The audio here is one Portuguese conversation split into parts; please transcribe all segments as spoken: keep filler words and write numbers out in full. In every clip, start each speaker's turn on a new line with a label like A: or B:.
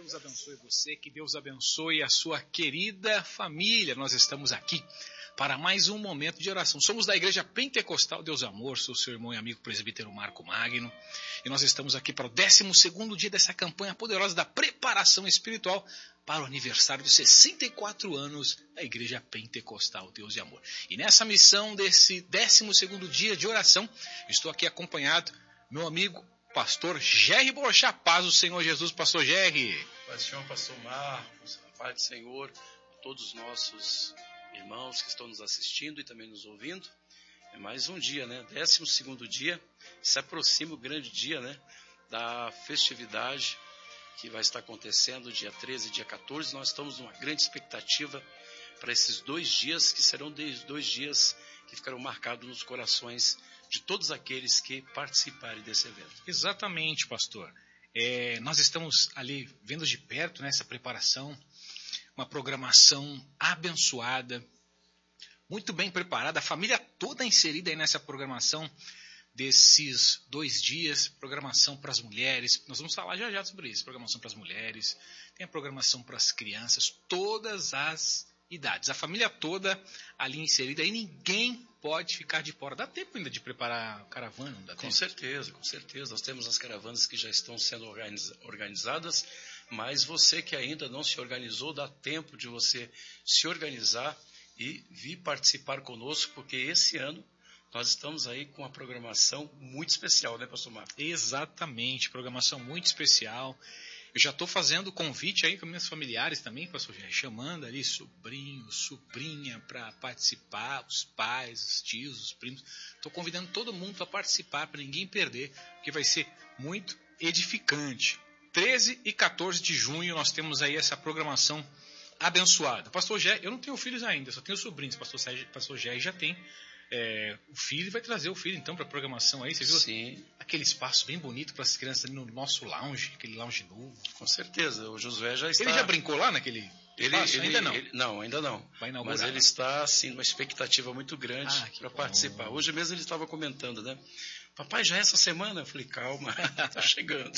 A: Deus abençoe você, que Deus abençoe a sua querida família. Nós estamos aqui para mais um momento de oração. Somos da Igreja Pentecostal Deus Amor, sou seu irmão e amigo presbítero Marco Magno, e nós estamos aqui para o décimo segundo dia dessa campanha poderosa da preparação espiritual para o aniversário de sessenta e quatro anos da Igreja Pentecostal Deus e Amor. E nessa missão desse décimo segundo dia de oração, estou aqui acompanhado meu amigo Pastor Jerry Borchá. Paz do Senhor Jesus, Pastor Jerry.
B: Paz do Senhor, Pastor Marcos, a paz do Senhor, a todos os nossos irmãos que estão nos assistindo e também nos ouvindo. É mais um dia, né? Décimo segundo dia, se aproxima o grande dia, né? Da festividade que vai estar acontecendo dia treze e dia quatorze. Nós estamos numa grande expectativa para esses dois dias, que serão dois dias que ficarão marcados nos corações de todos aqueles que participarem desse evento.
A: Exatamente, pastor. É, nós estamos ali vendo de perto, né, essa preparação, uma programação abençoada, muito bem preparada, a família toda inserida aí nessa programação desses dois dias, programação para as mulheres, nós vamos falar já já sobre isso, programação para as mulheres, tem a programação para as crianças, todas as idades, a família toda ali inserida, e ninguém pode ficar de fora. Dá tempo ainda de preparar a caravana? Não dá
B: com
A: tempo?
B: certeza, com certeza. Nós temos as caravanas que já estão sendo organizadas, mas você que ainda não se organizou, dá tempo de você se organizar e vir participar conosco, porque esse ano nós estamos aí com uma programação muito especial, né, Pastor Marcos?
A: Exatamente, programação muito especial. Eu já estou fazendo convite aí com meus familiares também, pastor Jair, chamando ali sobrinho, sobrinha para participar, os pais, os tios, os primos. Estou convidando todo mundo para participar, para ninguém perder, porque vai ser muito edificante. treze e quatorze de junho nós temos aí essa programação abençoada. Pastor Jair, eu não tenho filhos ainda, só tenho sobrinhos. Pastor Jair, pastor Jair já tem é, o filho, vai trazer o filho então para a programação aí. Você viu?
B: Sim.
A: Aquele espaço bem bonito para as crianças ali no nosso lounge, aquele lounge novo.
B: Com certeza, o Josué já está...
A: Ele já brincou lá naquele
B: ele,
A: espaço?
B: Ele,
A: ainda não?
B: Ele, não, ainda não.
A: Vai inaugurar.
B: Mas ele está, assim, numa expectativa muito grande
A: ah,
B: para participar. Hoje mesmo ele estava comentando, né? Papai, já é essa semana? Eu falei, calma, está chegando.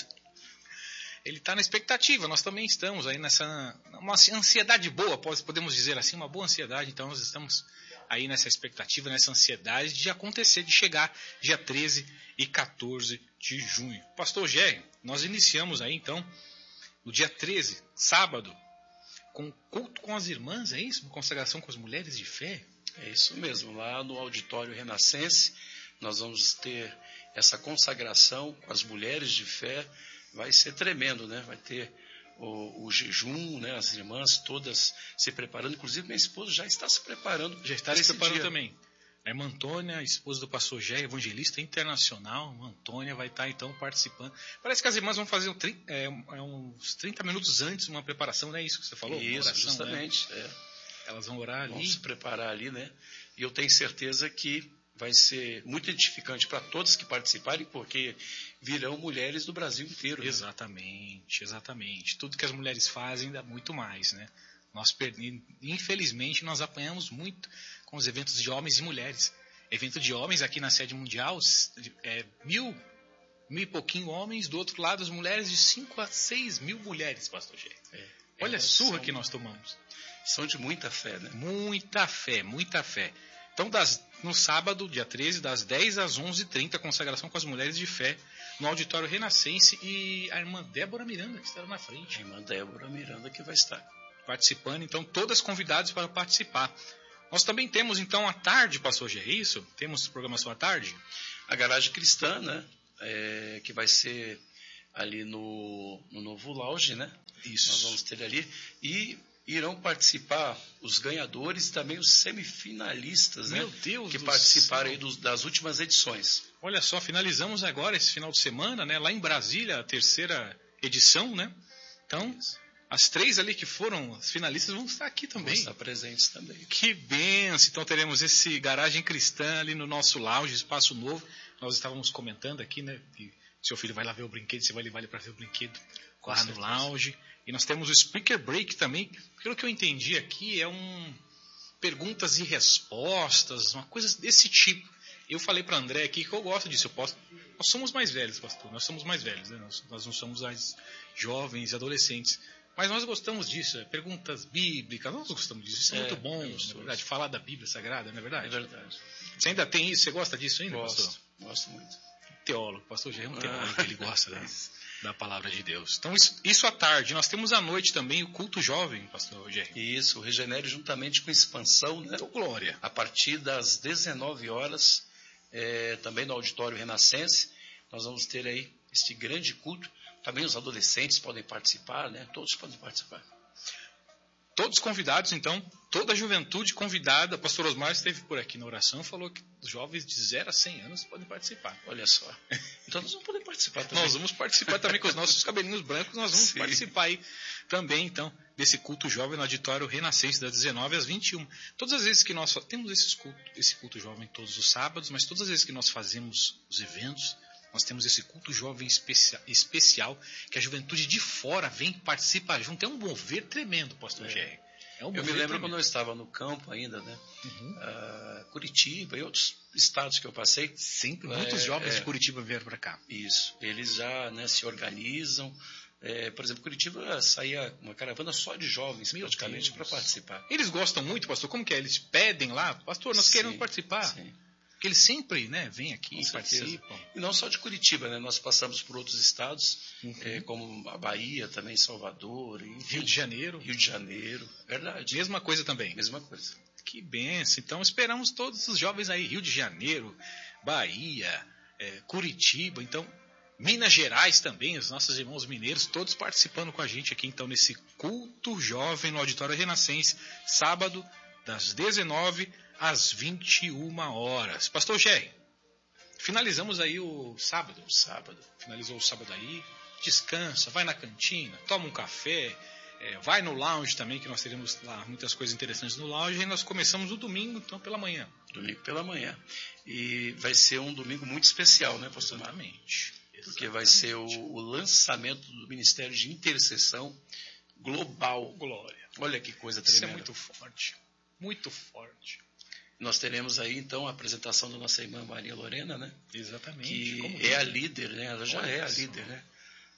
A: Ele está na expectativa, nós também estamos aí nessa... Uma ansiedade boa, podemos dizer assim, uma boa ansiedade. Então nós estamos aí nessa expectativa, nessa ansiedade de acontecer, de chegar dia treze e quatorze de junho. Pastor Jerry, nós iniciamos aí então, no dia treze, sábado, com culto com as irmãs, é isso? Uma consagração com as mulheres de fé?
B: É isso mesmo, lá no Auditório Renascense, nós vamos ter essa consagração com as mulheres de fé. Vai ser tremendo, né? Vai ter o, o jejum, né? As irmãs todas se preparando. Inclusive, minha esposa já está se preparando.
A: Já está se preparando dia. também. A irmã Antônia, esposa do pastor Jé, evangelista internacional. A irmã Antônia vai estar, então, participando. Parece que as irmãs vão fazer um, é, uns trinta minutos antes uma preparação, não é isso que você falou?
B: Isso,
A: oração,
B: justamente.
A: Né?
B: É.
A: Elas vão orar ali.
B: Vão se preparar ali, né? E eu tenho certeza que vai ser muito edificante para todos que participarem, porque virão mulheres do Brasil inteiro. Né?
A: Exatamente, exatamente. Tudo que as mulheres fazem dá muito mais, né? Nós, infelizmente, nós apanhamos muito com os eventos de homens e mulheres. Evento de homens aqui na sede mundial, é, mil, mil e pouquinho homens, do outro lado as mulheres, de cinco a seis mil mulheres, pastor Gê. É, Olha a surra são, que nós tomamos.
B: São de muita fé, né?
A: Muita fé, muita fé. Então, das, no sábado, dia treze, das dez às onze e trinta, consagração com as mulheres de fé, no Auditório Renascense, e a irmã Débora Miranda, que estará na frente.
B: A irmã Débora Miranda que vai estar
A: participando, então, todas convidadas para participar. Nós também temos, então, à tarde, pastor Gê, é isso? Temos programação à tarde?
B: A Garagem Cristã, né? É, que vai ser ali no, no novo lounge, né?
A: Isso.
B: Nós vamos ter ali. E irão participar os ganhadores e também os semifinalistas,
A: Meu
B: né?
A: Deus
B: que
A: do
B: participaram
A: céu.
B: aí dos, das últimas edições.
A: Olha só, finalizamos agora esse final de semana, né? Lá em Brasília, a terceira edição, né? Então, Isso. as três ali que foram as finalistas vão estar aqui também.
B: Vão estar presentes também.
A: Que benção! Então teremos esse Garagem Cristã ali no nosso lounge, espaço novo. Nós estávamos comentando aqui, né? Que seu filho vai lá ver o brinquedo, você vai levar ele para ver o brinquedo
B: Com
A: lá
B: certeza.
A: no lounge. E nós temos o Speaker Break também. Pelo que eu entendi aqui, é um perguntas e respostas, uma coisa desse tipo. Eu falei para André aqui que eu gosto disso. Eu posso... Nós somos mais velhos, pastor. Nós somos mais velhos, né? Nós, nós não somos as jovens e adolescentes. Mas nós gostamos disso, é, perguntas bíblicas, nós gostamos disso. Isso é, é muito bom, é na verdade, falar da Bíblia Sagrada, não é verdade?
B: É verdade.
A: Você ainda tem isso? Você gosta disso ainda,
B: gosto,
A: pastor?
B: Gosto muito.
A: Teólogo, pastor Jair é um teólogo, ah. ele gosta da, da palavra de Deus. Então, isso, isso à tarde. Nós temos à noite também o culto jovem, pastor Jair.
B: Isso, o Regenere juntamente com Expansão, né?
A: Então, glória.
B: A partir das dezenove horas, é, também no Auditório Renascense, nós vamos ter aí este grande culto. Também os adolescentes podem participar, né? Todos podem participar.
A: Todos convidados, então, toda a juventude convidada. O pastor Osmar esteve por aqui na oração e falou que os jovens de zero a cem anos podem participar.
B: Olha só. Então nós vamos poder participar também.
A: Nós vamos participar também com os nossos cabelinhos brancos, nós vamos Sim. participar aí também, então, desse culto jovem no Auditório Renascense, das dezenove às vinte e uma. Todas as vezes que nós temos esses culto, esse culto jovem todos os sábados, mas todas as vezes que nós fazemos os eventos, nós temos esse culto jovem especial, especial que a juventude de fora vem participar junto. É um mover tremendo, pastor Jair. É. É um
B: eu me lembro tremendo. Quando eu estava no campo ainda, né? Uhum. Uh, Curitiba e outros estados que eu passei.
A: Sempre, muitos é, jovens é, de Curitiba vieram para cá.
B: Isso, eles já, né, se organizam. É, por exemplo, Curitiba saía uma caravana só de jovens, Meu praticamente, para participar.
A: Eles gostam muito, pastor? Como que é? Eles pedem lá? Pastor, nós sim, queremos participar. Sim. Porque eles sempre, né, vêm aqui e participam.
B: E não só de Curitiba, né? Nós passamos por outros estados, uhum. é, como a Bahia, também Salvador. Enfim,
A: Rio de Janeiro.
B: Rio de Janeiro, verdade.
A: Mesma coisa também.
B: Mesma coisa.
A: Que benção. Então esperamos todos os jovens aí, Rio de Janeiro, Bahia, é, Curitiba, então Minas Gerais também, os nossos irmãos mineiros, todos participando com a gente aqui então nesse culto jovem no Auditório Renascense, sábado, das dezenove às vinte e uma horas. Pastor Jair, finalizamos aí o sábado. O sábado. Finalizou o sábado aí. Descansa, vai na cantina, toma um café, é, vai no lounge também, que nós teremos lá muitas coisas interessantes no lounge. E nós começamos no domingo, então, pela manhã.
B: Domingo pela manhã. E vai ser um domingo muito especial, né, pastor?
A: Exatamente.
B: Porque vai ser o, o lançamento do Ministério de Intercessão Global.
A: Glória.
B: Olha que coisa tremenda.
A: Isso é muito forte. Muito forte.
B: Nós teremos aí, então, a apresentação da nossa irmã Maria Lorena, né?
A: Exatamente.
B: Que
A: Como
B: é a líder, né? Ela já
A: Olha
B: é a
A: isso.
B: líder, né?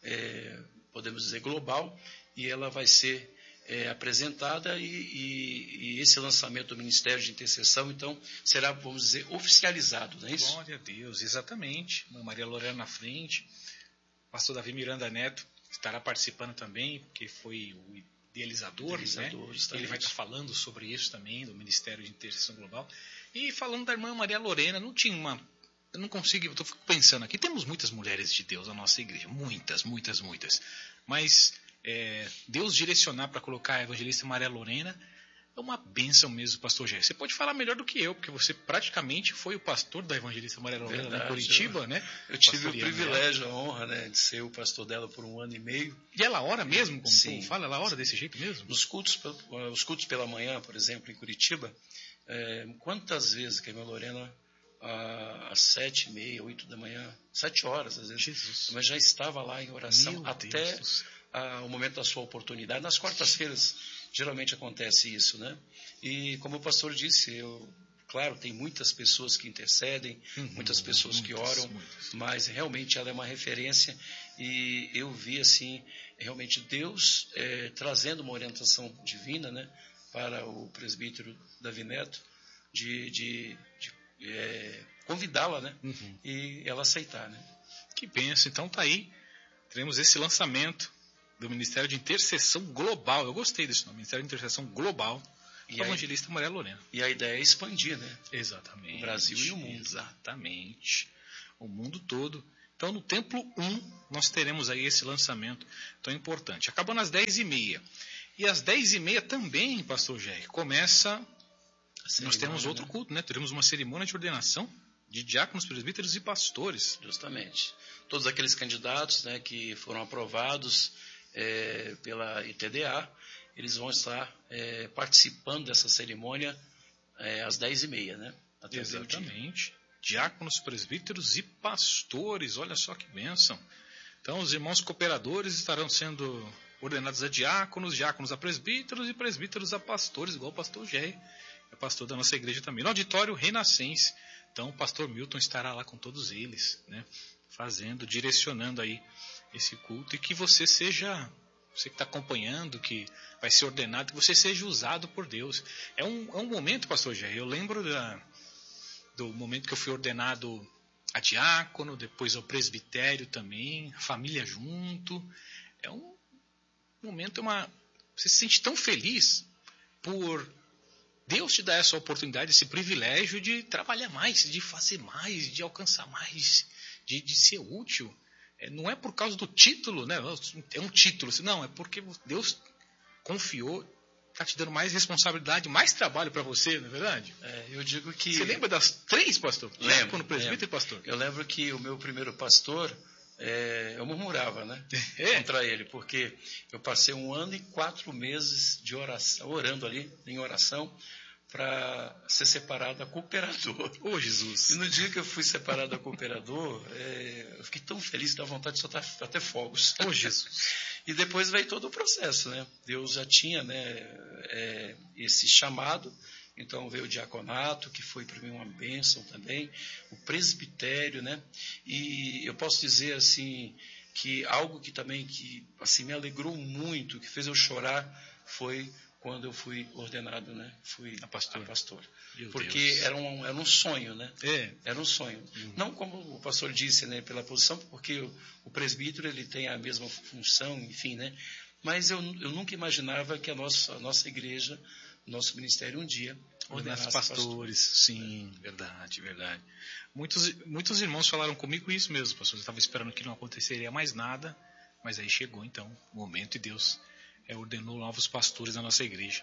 B: É, podemos dizer global, e ela vai ser é, apresentada e, e, e esse lançamento do Ministério de Intercessão, então, será, vamos dizer, oficializado, não é isso?
A: Glória a Deus, exatamente. Irmã Maria Lorena na frente, pastor Davi Miranda Neto estará participando também, porque foi o idealizador,
B: Idealizador,
A: né? Ele vai estar falando sobre isso também, do Ministério de Intercessão Global. E falando da irmã Maria Lorena, não tinha uma... Eu não consigo, eu estou pensando aqui, temos muitas mulheres de Deus na nossa igreja, muitas, muitas, muitas. Mas é, Deus direcionar para colocar a evangelista Maria Lorena é uma bênção mesmo, pastor Jair. Você pode falar melhor do que eu, porque você praticamente foi o pastor da evangelista Maria Lorena Verdade, em Curitiba,
B: eu,
A: né?
B: Eu tive o privilégio, a honra, né, de ser o pastor dela por um ano e meio.
A: E ela ora mesmo, como
B: Sim.
A: fala? Ela ora desse jeito mesmo?
B: Nos cultos, os cultos pela manhã, por exemplo, em Curitiba, é, quantas vezes que a irmã Lorena, às sete e meia, oito da manhã, sete horas às vezes,
A: Jesus.
B: mas já estava lá em oração
A: Meu
B: até a, o momento da sua oportunidade. Nas quartas-feiras, geralmente acontece isso, né? E como o pastor disse, eu, claro, tem muitas pessoas que intercedem, uhum, muitas pessoas muitas, que oram, muitas. Mas realmente ela é uma referência e eu vi, assim, realmente Deus é, trazendo uma orientação divina, né, para o presbítero Davi Neto, de, de, de é, convidá-la, né, uhum. e ela aceitar, né.
A: Que bênção, então tá aí, teremos esse lançamento do Ministério de Intercessão Global. Eu gostei desse nome, Ministério de Intercessão Global, e a evangelista Maria Lorena.
B: E a ideia é expandir, né?
A: Exatamente.
B: O Brasil e o mundo.
A: Exatamente. O mundo todo. Então, no Templo um, nós teremos aí esse lançamento tão importante. Acabando às dez e meia. E às dez e meia também, pastor Jair, começa... Nós temos outro né? culto, né? Teremos uma cerimônia de ordenação de diáconos, presbíteros e pastores.
B: Justamente. Todos aqueles candidatos, né, que foram aprovados é, pela I T D A, eles vão estar é, participando dessa cerimônia é, às dez e meia, né?
A: Até Exatamente. Diáconos, presbíteros e pastores, olha só que bênção. Então, os irmãos cooperadores estarão sendo ordenados a diáconos, diáconos a presbíteros e presbíteros a pastores, igual o pastor Jair, é pastor da nossa igreja também. No auditório Renascense, então o pastor Milton estará lá com todos eles, né? Fazendo, direcionando aí esse culto, e que você seja você que está acompanhando, que vai ser ordenado, que você seja usado por Deus. É um, é um momento, pastor Jair, eu lembro da, do momento que eu fui ordenado a diácono, depois ao presbitério também, a família junto. É um momento, é uma, você se sente tão feliz por Deus te dar essa oportunidade, esse privilégio de trabalhar mais, de fazer mais, de alcançar mais, de, de ser útil. É, não é por causa do título, né? É um título, não, é porque Deus confiou, está te dando mais responsabilidade, mais trabalho para você, não é verdade?
B: É, eu digo que...
A: Você lembra das três, pastor?
B: Lembro.
A: Quando presbítero e pastor.
B: Eu lembro que o meu primeiro pastor, é, eu murmurava, né?
A: É.
B: Contra ele, porque eu passei um ano e quatro meses de oração, orando ali, em oração, para ser separado da cooperador.
A: Ô, oh, Jesus!
B: E no dia que eu fui separado da cooperador, é, eu fiquei tão feliz, dá vontade de soltar até fogos.
A: Ô, oh, Jesus!
B: E depois veio todo o processo, né? Deus já tinha, né, é, esse chamado, então veio o diaconato, que foi para mim uma bênção também, o presbitério, né? E eu posso dizer assim, que algo que também que, assim, me alegrou muito, que fez eu chorar, foi quando eu fui ordenado, né? Fui
A: a pastor.
B: A pastor.
A: Meu
B: Porque
A: Deus.
B: era um, era um sonho, né?
A: É.
B: Era um sonho. Uhum. Não como o pastor disse, né? Pela posição, porque o, o presbítero ele tem a mesma função, enfim, né? Mas eu, eu nunca imaginava que a nossa, a nossa igreja, nosso ministério um dia
A: ordenasse pastores. Pastor. Sim, é. verdade, verdade. Muitos, muitos irmãos falaram comigo isso mesmo, pastor. Eu estava esperando que não aconteceria mais nada, mas aí chegou então o momento e Deus É, ordenou novos pastores na nossa igreja.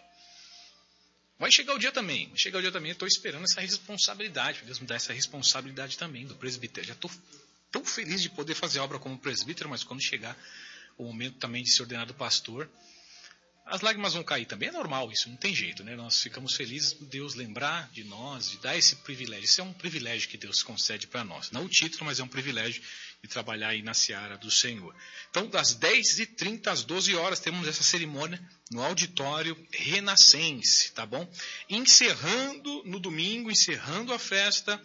A: Vai chegar o dia também, vai chegar o dia também, eu estou esperando essa responsabilidade, Deus me dá essa responsabilidade também do presbítero. Já estou tão feliz de poder fazer obra como presbítero, mas quando chegar o momento também de ser ordenado pastor, as lágrimas vão cair também, é normal isso, não tem jeito, né? Nós ficamos felizes por Deus lembrar de nós, de dar esse privilégio. Isso é um privilégio que Deus concede para nós. Não o título, mas é um privilégio de trabalhar aí na seara do Senhor. Então, das dez e trinta às doze horas, temos essa cerimônia no auditório Renascense, tá bom? Encerrando no domingo, encerrando a festa,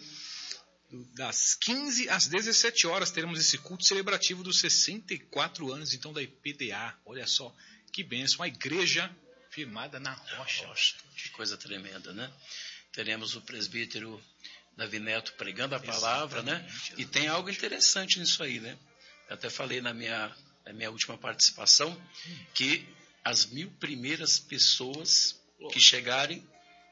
A: das quinze às dezessete horas, teremos esse culto celebrativo dos sessenta e quatro anos, então, da I P D A. Olha só. Que bênção, uma igreja firmada na rocha.
B: rocha. Que coisa tremenda, né? Teremos o presbítero Davi Neto pregando a palavra, exatamente, né? Exatamente. E tem algo interessante nisso aí, né? Eu até falei na minha, na minha última participação hum. que as mil primeiras pessoas oh. que chegarem,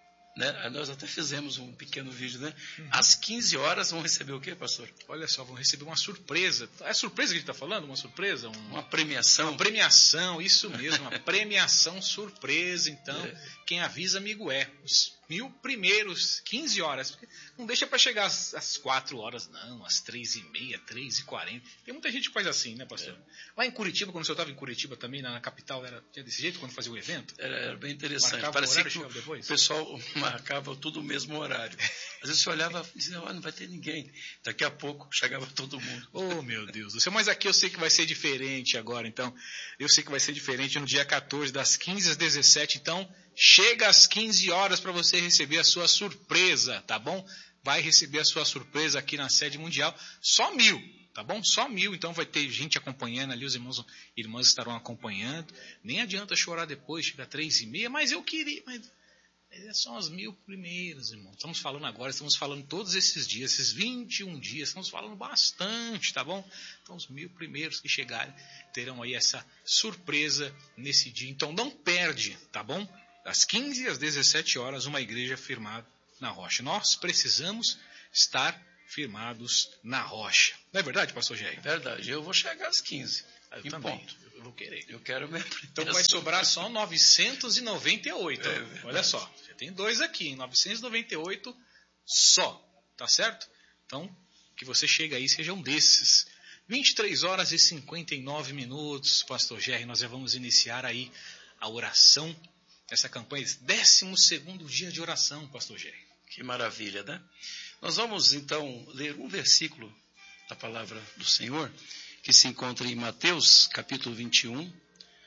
B: né? Nós até fizemos um pequeno vídeo, né? Uhum. Às quinze horas vão receber o quê, pastor?
A: Olha só, vão receber uma surpresa. É surpresa que a gente está falando? Uma surpresa? Um...
B: Uma premiação?
A: Uma premiação, isso mesmo, uma premiação surpresa. Então, é. Quem avisa, amigo é. Os mil primeiros, quinze horas. Não deixa para chegar às, às quatro horas, não. Às três e meia, três e quarenta. Tem muita gente que faz assim, né, pastor? É. Lá em Curitiba, quando o senhor estava em Curitiba também, na, na capital, era tinha desse jeito quando fazia o evento?
B: Era, era bem interessante. Marcava parecia o horário, que o, o pessoal marcava tudo o mesmo horário. Às vezes você olhava e dizia, oh, não vai ter ninguém. Daqui a pouco chegava todo mundo.
A: Oh, meu Deus do céu. Mas aqui eu sei que vai ser diferente agora, então. Eu sei que vai ser diferente no dia quatorze, das quinze às dezessete. Então, chega às quinze horas para você receber a sua surpresa, tá bom? Vai receber a sua surpresa aqui na sede mundial. Só mil, tá bom? Só mil. Então vai ter gente acompanhando ali, os irmãos irmãs estarão acompanhando. Nem adianta chorar depois, chega às três e meia, mas eu queria... Mas... São os mil primeiros, irmão. Estamos falando agora, estamos falando todos esses dias, esses vinte e um dias, estamos falando bastante, tá bom? Então, os mil primeiros que chegarem terão aí essa surpresa nesse dia. Então, não perde, tá bom? Das quinze às dezessete horas, uma igreja firmada na rocha. Nós precisamos estar firmados na rocha. Não é verdade, pastor Jair?
B: Verdade. Eu vou chegar às quinze.
A: Eu em também. Ponto. Eu vou querer.
B: Eu quero mesmo.
A: Então vai sobrar só novecentos e noventa e oito. É, olha só, já tem dois aqui, novecentos e noventa e oito só, tá certo? Então, que você chegue aí, seja um desses. vinte e três horas e cinquenta e nove minutos, pastor Jerry, nós já vamos iniciar aí a oração, essa campanha, décimo segundo dia de oração, pastor Jerry.
B: Que maravilha, né? Nós vamos então ler um versículo da palavra do Senhor, que se encontra em Mateus, capítulo vinte e um,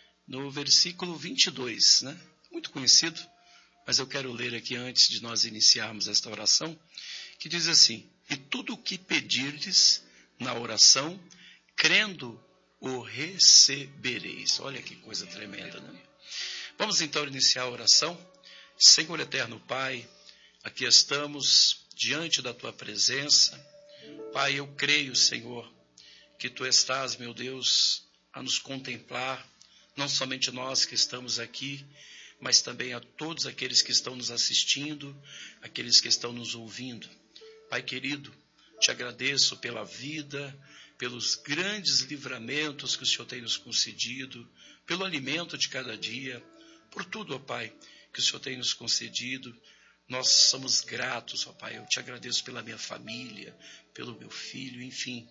B: no versículo vinte e dois, né? Muito conhecido, mas eu quero ler aqui antes de nós iniciarmos esta oração, que diz assim, e tudo o que pedirdes na oração, crendo, o recebereis. Olha que coisa tremenda, né? Vamos então iniciar a oração. Senhor eterno Pai, aqui estamos diante da Tua presença. Pai, eu creio, Senhor, que Tu estás, meu Deus, a nos contemplar, não somente nós que estamos aqui, mas também a todos aqueles que estão nos assistindo, aqueles que estão nos ouvindo. Pai querido, te agradeço pela vida, pelos grandes livramentos que o Senhor tem nos concedido, pelo alimento de cada dia, por tudo, ó Pai, que o Senhor tem nos concedido. Nós somos gratos, ó Pai. Eu te agradeço pela minha família, pelo meu filho, enfim.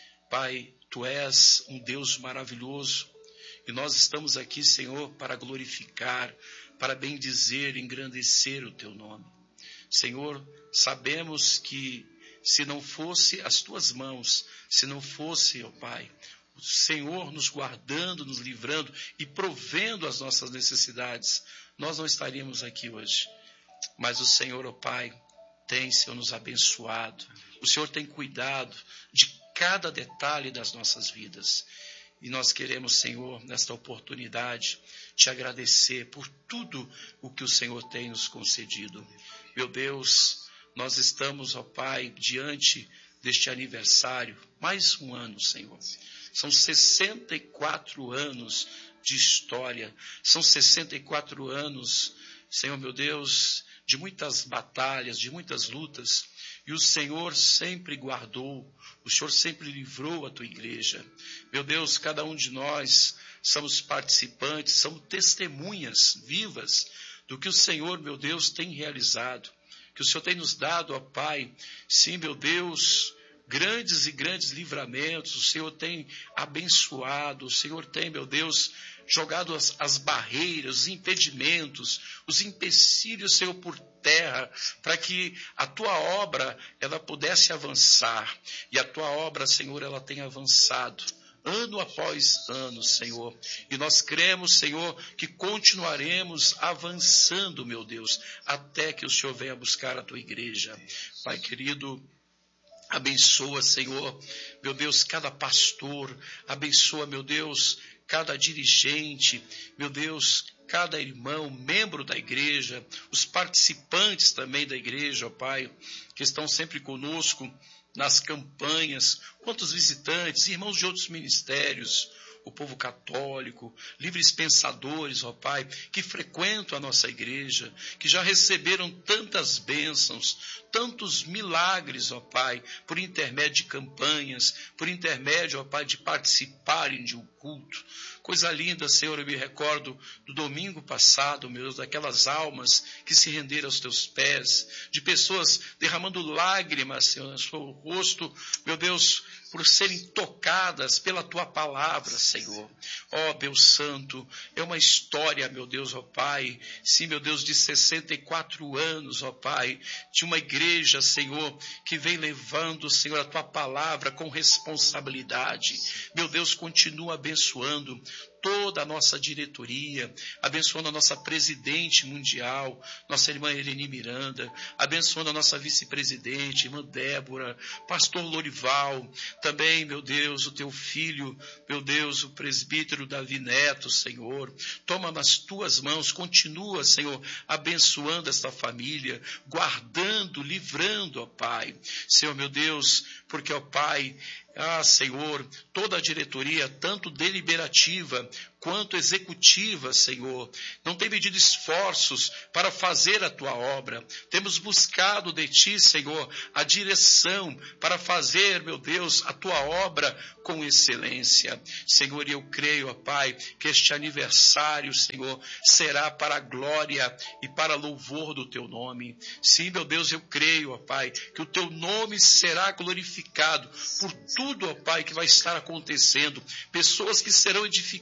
B: Pai, Tu és um Deus maravilhoso e nós estamos aqui, Senhor, para glorificar, para bendizer, engrandecer o Teu nome. Senhor, sabemos que se não fosse as Tuas mãos, se não fosse, ó Pai, o Senhor nos guardando, nos livrando e provendo as nossas necessidades, nós não estaríamos aqui hoje. Mas o Senhor, ó Pai, tem, Senhor, nos abençoado. O Senhor tem cuidado de cada detalhe das nossas vidas. E nós queremos, Senhor, nesta oportunidade, te agradecer por tudo o que o Senhor tem nos concedido. Meu Deus, nós estamos, ó Pai, diante deste aniversário, mais um ano, Senhor. São sessenta e quatro anos de história, são sessenta e quatro anos, Senhor meu Deus, de muitas batalhas, de muitas lutas, e o Senhor sempre guardou, o Senhor sempre livrou a Tua igreja. Meu Deus, cada um de nós somos participantes, somos testemunhas vivas do que o Senhor, meu Deus, tem realizado, que o Senhor tem nos dado, ó Pai, sim, meu Deus, grandes e grandes livramentos, o Senhor tem abençoado, o Senhor tem, meu Deus, jogado as, as barreiras, os impedimentos, os empecilhos, Senhor, por terra, para que a Tua obra, ela pudesse avançar, e a Tua obra, Senhor, ela tem avançado, ano após ano, Senhor, e nós cremos, Senhor, que continuaremos avançando, meu Deus, até que o Senhor venha buscar a Tua igreja. Pai querido, abençoa, Senhor, meu Deus, cada pastor, abençoa, meu Deus, cada dirigente, meu Deus, cada irmão, membro da igreja, os participantes também da igreja, ó Pai, que estão sempre conosco nas campanhas, quantos visitantes, irmãos de outros ministérios, o povo católico, livres pensadores, ó Pai, que frequentam a nossa igreja, que já receberam tantas bênçãos, tantos milagres, ó Pai, por intermédio de campanhas, por intermédio, ó Pai, de participarem de um culto. Coisa linda, Senhor, eu me recordo do domingo passado, meu Deus, daquelas almas que se renderam aos Teus pés, de pessoas derramando lágrimas, Senhor, no seu rosto, meu Deus, por serem tocadas pela Tua palavra, Senhor. Ó Deus Santo, é uma história, meu Deus, ó Pai, sim, meu Deus, de sessenta e quatro anos, ó Pai, de uma igreja, Senhor, que vem levando, Senhor, a Tua palavra com responsabilidade. Meu Deus, continua abençoando toda a nossa diretoria, abençoando a nossa presidente mundial, nossa irmã Eleni Miranda, abençoando a nossa vice-presidente, irmã Débora, pastor Lorival, também, meu Deus, o Teu filho, meu Deus, o presbítero Davi Neto, Senhor, toma nas Tuas mãos, continua, Senhor, abençoando esta família, guardando, livrando, ó Pai, Senhor, meu Deus, porque, ó Pai, ah, Senhor, toda a diretoria, tanto deliberativa quanto executiva, Senhor, não tem medido esforços para fazer a Tua obra. Temos buscado de Ti, Senhor, a direção para fazer, meu Deus, a Tua obra com excelência. Senhor, eu creio, ó Pai, que este aniversário, Senhor, será para a glória e para louvor do Teu nome. Sim, meu Deus, eu creio, ó Pai, que o Teu nome será glorificado por tudo, ó Pai, que vai estar acontecendo. Pessoas que serão edificadas,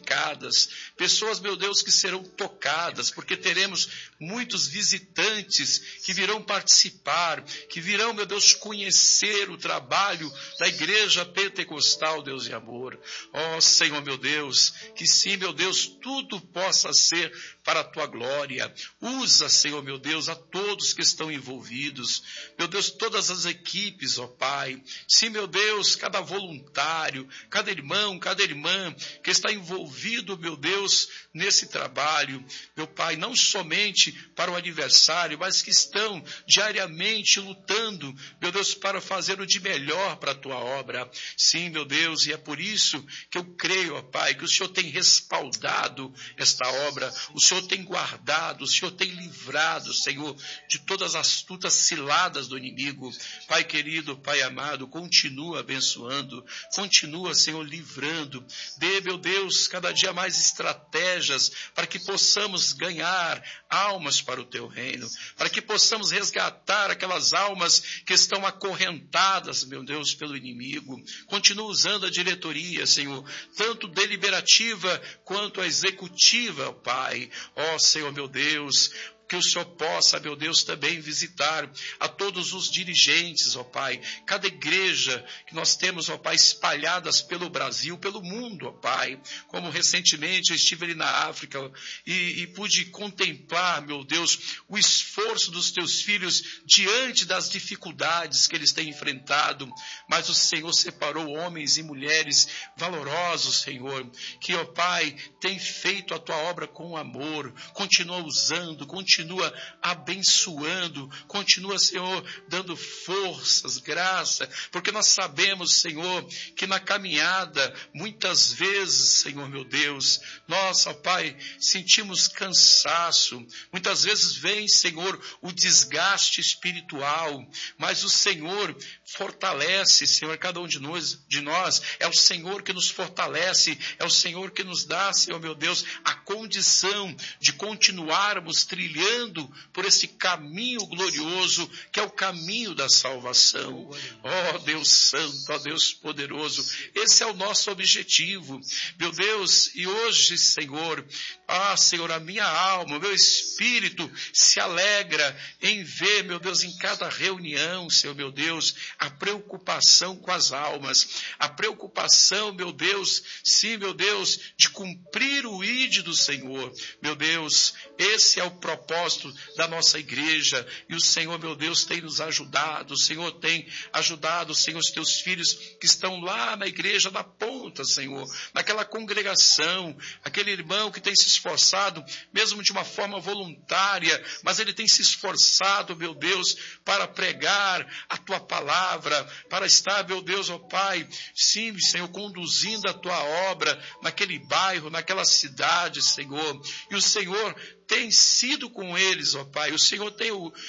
B: curadas, pessoas, meu Deus, que serão tocadas, porque teremos muitos visitantes que virão participar, que virão, meu Deus, conhecer o trabalho da Igreja Pentecostal, Deus de amor. Ó Senhor, meu Deus, que sim, meu Deus, tudo possa ser para a tua glória. Usa, Senhor, meu Deus, a todos que estão envolvidos. Meu Deus, todas as equipes, ó Pai. Sim, meu Deus, cada voluntário, cada irmão, cada irmã que está envolvido, meu Deus, nesse trabalho. Meu Pai, não somente para o aniversário, mas que estão diariamente lutando, meu Deus, para fazer o de melhor para a tua obra. Sim, meu Deus, e é por isso que eu creio, ó Pai, que o Senhor tem respaldado esta obra, o Senhor tem guardado, o Senhor tem livrado, Senhor, de todas as astutas ciladas do inimigo. Pai querido, Pai amado, continua abençoando, continua, Senhor, livrando. Dê, meu Deus, cada dia mais estratégias para que possamos ganhar almas para o teu reino, para que possamos resgatar aquelas almas que estão acorrentadas, meu Deus, pelo inimigo. Continua usando a diretoria, Senhor, tanto deliberativa quanto a executiva, ó Pai. Ó Senhor, meu Deus, que o Senhor possa, meu Deus, também visitar a todos os dirigentes, ó Pai, cada igreja que nós temos, ó Pai, espalhadas pelo Brasil, pelo mundo, ó Pai. Como recentemente eu estive ali na África e, e pude contemplar, meu Deus, o esforço dos teus filhos diante das dificuldades que eles têm enfrentado, mas o Senhor separou homens e mulheres valorosos, Senhor, que, ó Pai, tem feito a tua obra com amor, continua usando, continua Continua abençoando, continua, Senhor, dando forças, graça, porque nós sabemos, Senhor, que na caminhada, muitas vezes, Senhor, meu Deus, nós, ó Pai, sentimos cansaço, muitas vezes vem, Senhor, o desgaste espiritual, mas o Senhor fortalece, Senhor, cada um de nós, de nós, é o Senhor que nos fortalece, é o Senhor que nos dá, Senhor, meu Deus, a condição de continuarmos trilhando por esse caminho glorioso, que é o caminho da salvação. Ó Deus Santo, ó Deus poderoso, esse é o nosso objetivo, meu Deus. E hoje, Senhor, ah, Senhor, a minha alma, o meu espírito se alegra em ver, meu Deus, em cada reunião, Senhor, meu Deus, a preocupação com as almas, a preocupação, meu Deus, sim, meu Deus, de cumprir o ide do Senhor. Meu Deus, esse é o propósito da nossa igreja, e o Senhor, meu Deus, tem nos ajudado, o Senhor tem ajudado, Senhor, os teus filhos que estão lá na igreja da ponta, Senhor, naquela congregação, aquele irmão que tem se esforçado, mesmo de uma forma voluntária, mas ele tem se esforçado, meu Deus, para pregar a tua palavra, para estar, meu Deus, ó Pai, sim, Senhor, conduzindo a tua obra naquele bairro, naquela cidade, Senhor, e o Senhor tem sido com eles, ó Pai, o Senhor tem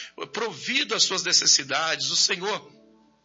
B: provido as suas necessidades, o Senhor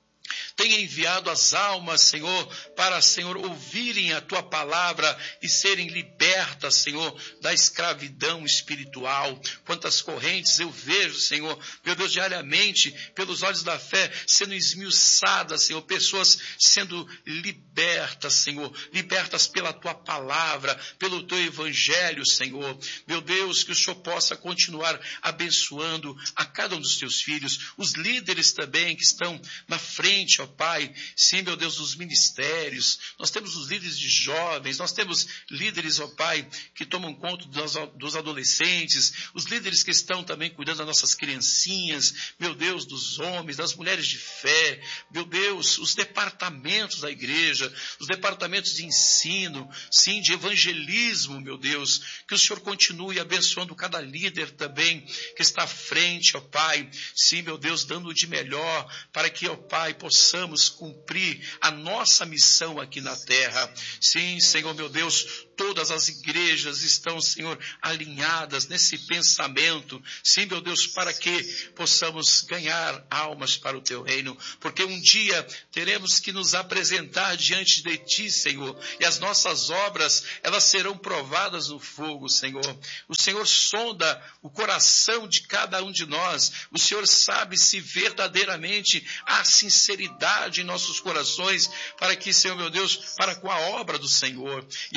B: tem enviado as almas, Senhor, para, Senhor, ouvirem a tua palavra e serem libertas, Senhor, da escravidão espiritual. Quantas correntes eu vejo, Senhor, meu Deus, diariamente, pelos olhos da fé, sendo esmiuçadas, Senhor, pessoas sendo libertas, Senhor, libertas pela tua palavra, pelo teu evangelho, Senhor. Meu Deus, que o Senhor possa continuar abençoando a cada um dos teus filhos, os líderes também que estão na frente, ó Pai, sim, meu Deus, dos ministérios, nós temos os líderes de jovens, nós temos líderes, ó Pai, que tomam conta dos, dos adolescentes, os líderes que estão também cuidando das nossas criancinhas, meu Deus, dos homens, das mulheres de fé, meu Deus, os departamentos da igreja, os departamentos de ensino, sim, de evangelismo, meu Deus, que o Senhor continue abençoando cada líder também, que está à frente, ó Pai, sim, meu Deus, dando o de melhor, para que, ó Pai, possamos cumprir a nossa missão aqui na terra. Sim, Senhor, meu Deus, todas as igrejas estão, Senhor, alinhadas nesse pensamento. Sim, meu Deus, para que possamos ganhar almas para o teu reino, porque um dia teremos que nos apresentar diante de ti, Senhor, e as nossas obras, elas serão provadas no fogo, Senhor. O Senhor sonda o coração de cada um de nós. O Senhor sabe se verdadeiramente há sinceridade em nossos corações, para que, Senhor, meu Deus, para com a obra do Senhor. E aqueles,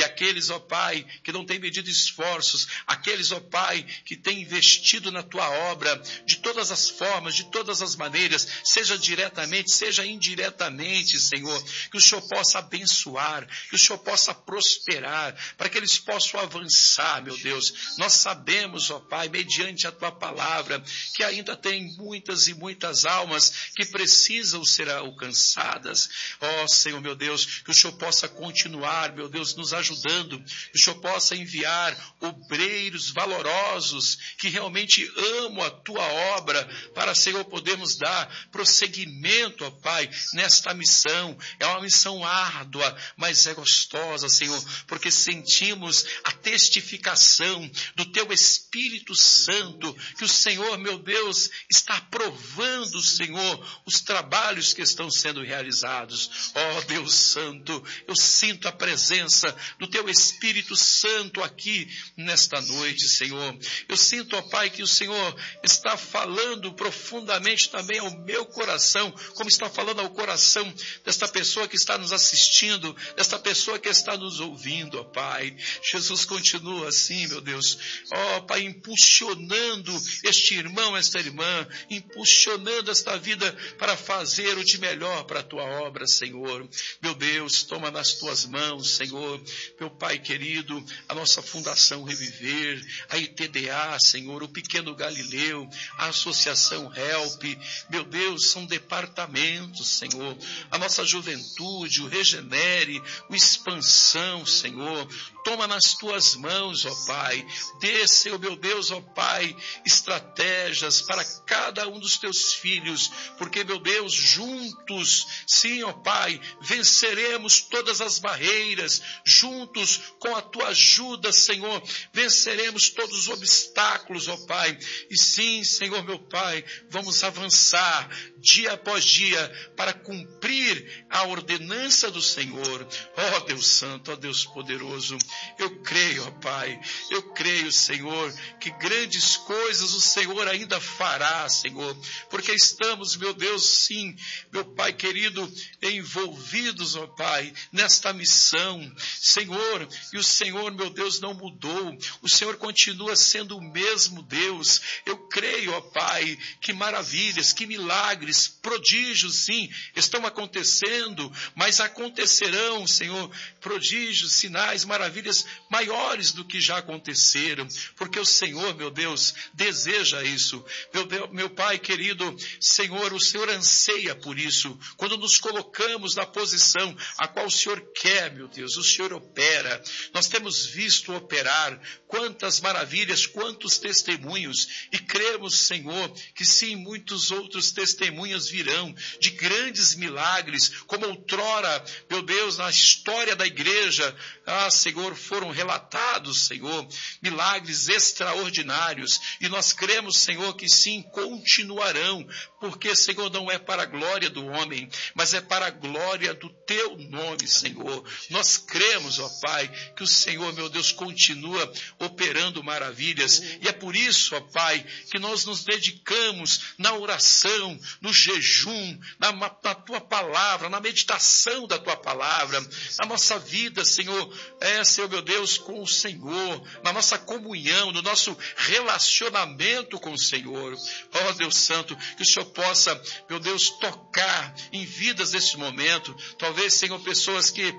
B: ó Pai, que não têm medido esforços, aqueles, ó Pai, que têm investido na tua obra, de todas as formas, de todas as maneiras, seja diretamente, seja indiretamente, Senhor, que o Senhor possa abençoar, que o Senhor possa prosperar, para que eles possam avançar, meu Deus. Nós sabemos, ó Pai, mediante a tua palavra, que ainda tem muitas e muitas almas que precisam ser alcançadas. Ó Senhor, meu Deus, que o Senhor possa continuar, meu Deus, nos ajudando, que o Senhor possa enviar obreiros valorosos que realmente amam a tua obra, para, Senhor, podermos dar prosseguimento, ó Pai, nesta missão. É uma missão árdua, mas é gostosa, Senhor, porque sentimos a testificação do teu Espírito Santo, que o Senhor, meu Deus, está aprovando, Senhor, os trabalhos que estão sendo realizados. Ó Deus Santo, eu sinto a presença do teu Espírito Santo aqui nesta noite, Senhor. Eu sinto, ó Pai, que o Senhor está falando profundamente também ao meu coração, como está falando ao coração desta pessoa que está nos assistindo, desta pessoa que está nos ouvindo, ó Pai. Jesus, continua assim, meu Deus, ó Pai, impulsionando este irmão, esta irmã, impulsionando esta vida para fazer o de melhor para a tua obra, Senhor. Meu Deus, toma nas tuas mãos, Senhor, meu Pai querido, a nossa Fundação Reviver, a I T D A, Senhor, o Pequeno Galileu, a Associação Help, meu Deus, são departamentos, Senhor, a nossa juventude, o Regenere, o Expansão, Senhor, toma nas tuas mãos, ó Pai, dê, Senhor, meu Deus, ó Pai, estratégias para cada um dos teus filhos, porque, meu Deus, juntos, sim, ó Pai, venceremos todas as barreiras, juntos, com a tua ajuda, Senhor, venceremos todos os obstáculos, ó Pai, e sim, Senhor, meu Pai, vamos avançar dia após dia para cumprir a ordenança do Senhor. Ó Deus Santo, ó Deus poderoso, eu creio, ó Pai, eu creio, Senhor, que grandes coisas o Senhor ainda fará, Senhor, porque estamos, meu Deus, sim, meu Pai querido, envolvidos, ó Pai, nesta missão, Senhor, e o Senhor, meu Deus, não mudou, o Senhor continua sendo o mesmo Deus. Eu creio, ó Pai, que maravilhas, que milagres, prodígios, sim, estão acontecendo, mas acontecerão, Senhor, prodígios, sinais, maravilhas maiores do que já aconteceram, porque o Senhor, meu Deus, deseja isso. Meu Deus, meu Pai querido, Senhor, o Senhor anseia por isso. Quando nos colocamos na posição a qual o Senhor quer, meu Deus, o Senhor opera. Nós temos visto operar quantas maravilhas, quantos testemunhos, e cremos, Senhor, que sim, muitos outros testemunhos virão de grandes milagres, como outrora, meu Deus, na história da igreja, ah, Senhor, foram relatados, Senhor, milagres extraordinários, e nós cremos, Senhor, que sim, continuarão, porque, Senhor, não é para a glória do homem, mas é para a glória do teu nome, Senhor. Nós cremos, ó Pai, que o Senhor, meu Deus, continua operando maravilhas, e é por isso, ó Pai, que nós nos dedicamos na oração, no jejum, na, na tua palavra, na meditação da tua palavra, na nossa vida, Senhor, é, Senhor, meu Deus, com o Senhor, na nossa comunhão, no nosso relacionamento com o Senhor. Ó Deus Santo, que o Senhor possa, meu Deus, tocar em vidas nesse momento, talvez, Senhor, pessoas que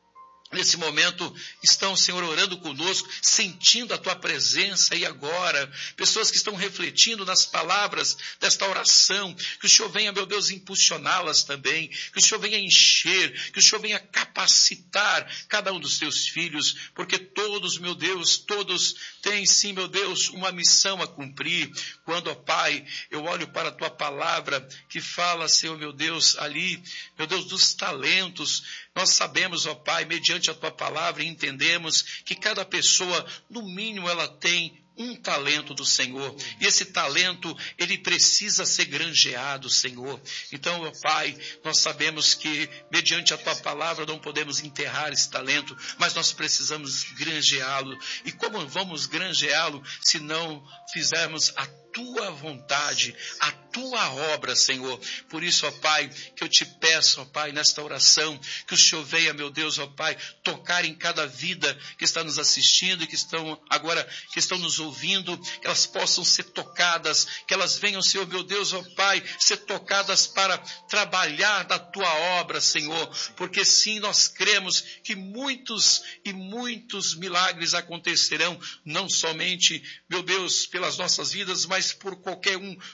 B: nesse momento estão, Senhor, orando conosco, sentindo a tua presença e agora, pessoas que estão refletindo nas palavras desta oração, que o Senhor venha, meu Deus, impulsioná-las também, que o Senhor venha encher, que o Senhor venha capacitar cada um dos teus filhos, porque todos, meu Deus, todos têm sim, meu Deus, uma missão a cumprir. Quando, ó Pai, eu olho para a tua palavra que fala, Senhor, meu Deus, ali, meu Deus, dos talentos, nós sabemos, ó Pai, mediante a tua palavra, entendemos que cada pessoa, no mínimo, ela tem um talento do Senhor, e esse talento, ele precisa ser granjeado, Senhor. Então, ó Pai, nós sabemos que, mediante a tua palavra, não podemos enterrar esse talento, mas nós precisamos granjeá-lo. E como vamos granjeá-lo se não fizermos a tua vontade, a tua obra, Senhor. Por isso, ó Pai, que eu te peço, ó Pai, nesta oração, que o Senhor venha, meu Deus, ó Pai, tocar em cada vida que está nos assistindo e que estão agora, que estão nos ouvindo, que elas possam ser tocadas, que elas venham, Senhor, meu Deus, ó Pai, ser tocadas para trabalhar da tua obra, Senhor, porque sim, nós cremos que muitos e muitos milagres acontecerão, não somente, meu Deus, pelas nossas vidas, mas por qualquer um